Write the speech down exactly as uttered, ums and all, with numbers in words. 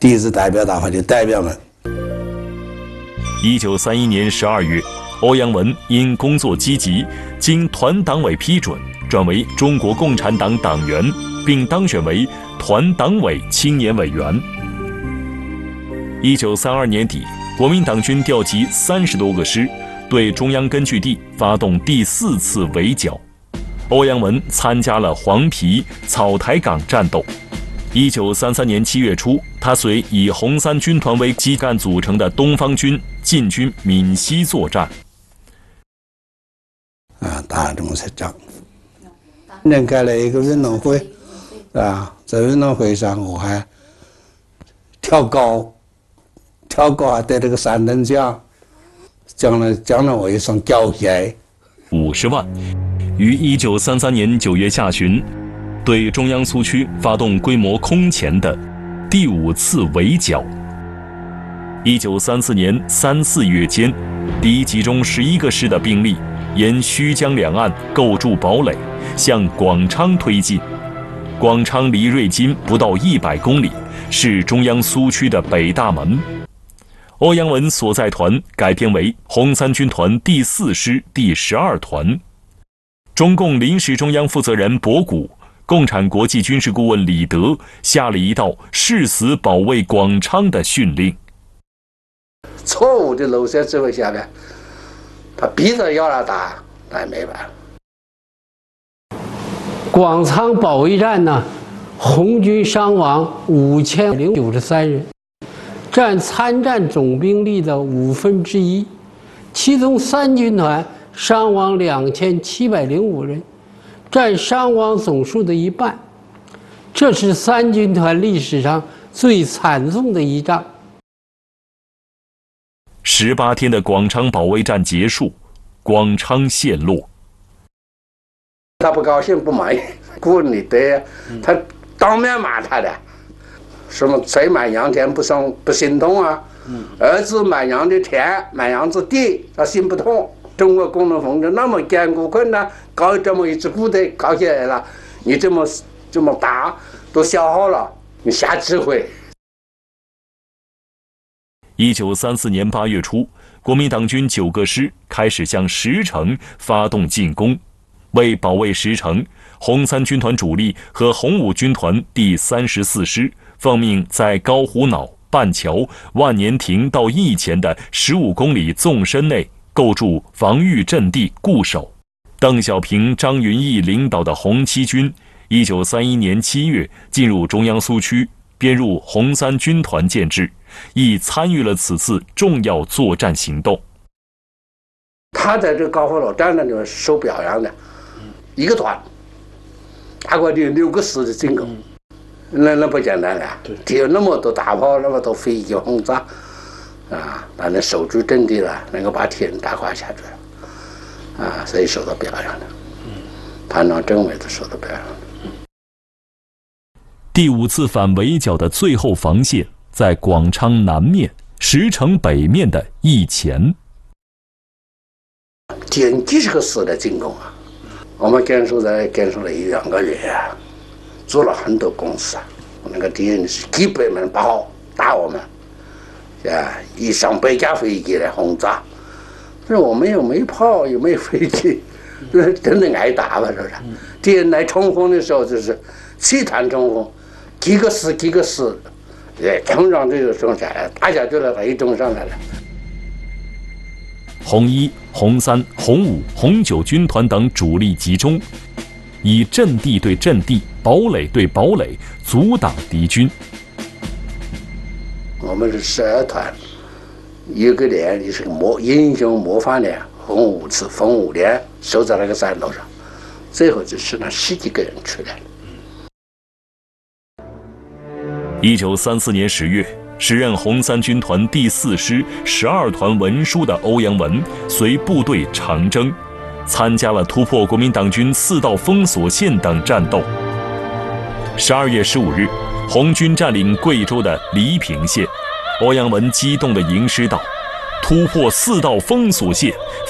第一次代表大会的代表们。 一九三一年十二月，欧阳文因工作积极，经团党委批准，转为中国共产党党员，并当选为团党委青年委员。一九三二年底，国民党军调集三十多个师，对中央根据地发动第四次围剿。欧阳文参加了黄陂、草台岗战斗。一九三三年七月初，他随以红三军团为基干组成的东方军进军闽西作战。 啊，打中山仗。人开了一个运动会，啊，在运动会上我还跳高，跳高还得了个三等奖，奖了奖了我一双胶鞋。 五十万。于一九三三年九月下旬，对中央苏区发动规模空前的第五次围剿。一九三四年三四月间，第一集中十一个师的兵力沿胥江两岸构筑堡垒，向广昌推进。广昌离瑞金不到一百公里，是中央苏区的北大门。欧阳文所在团改编为红三军团第四师第十二团。中共临时中央负责人博古、共产国际军事顾问李德下了一道誓死保卫广昌的训令。 错误的路线指挥下面，他逼着要他打，那也没办法。 广昌保卫战呢，红军伤亡五千零九十三人，占参战总兵力的五分之一，其中三军团伤亡两千七百零五人，占伤亡总数的一半。这是三军团历史上最惨重的一仗。 十八天的广昌保卫战结束，广昌陷落。 他不高兴不满意，顾问李德他当面骂他的，什么谁买洋田不生不心痛啊？嗯、儿子买洋的田买洋的地，他心不痛。中国共同统治那么艰苦困难，搞这么一支部队搞起来了，你这么这么打都消耗了，你瞎指挥。 一九三四年八月初，国民党军九个师开始向石城发动进攻。为保卫石城，红三军团主力和红五军团第三十四师奉命在高虎脑、半桥、万年亭到义前的十五公里纵深内构筑防御阵地固守。邓小平、张云逸领导的红七军，一九三一年七月进入中央苏区，编入红三军团建制，亦参与了此次重要作战行动。 他在这高虎脑战那地方受表扬的，一个团打过的六个师的进攻，那那不简单了。只有那么多大炮，那么多飞机轰炸。啊，把那守住阵地了，能够把铁人打垮下去了，啊，所以受到表扬的。团长、政委都受到表扬的。 第五次反围剿的最后防线在广昌南面、石城北面的义前。 敌人几十个师的进攻啊，我们坚守在坚守了一两个月啊，做了很多工事啊。那个敌人是几百门炮打我们。啊，以上百架飞机来轰炸，这我们又没炮，又没飞机，真的挨打吧？是不是？敌人来冲锋的时候，就是气弹冲锋，几个师几个师，哎，冲上去就冲下来，打下去了，他一冲上来了。 红一、红三、红五、红九军团等主力集中，以阵地对阵地、堡垒对堡垒阻挡敌军。 我们是十二团，一个连也是个模英雄模范连，红五次红五连守在那个山头上，最后就剩了十几个人出来了。 一九三四年十月，时任红三军团第四师十二团文书的欧阳文随部队长征，参加了突破国民党军四道封锁线等战斗。十二月十五日，红军占领贵州的黎平县，欧阳文激动地吟诗道：“突破四道封锁线，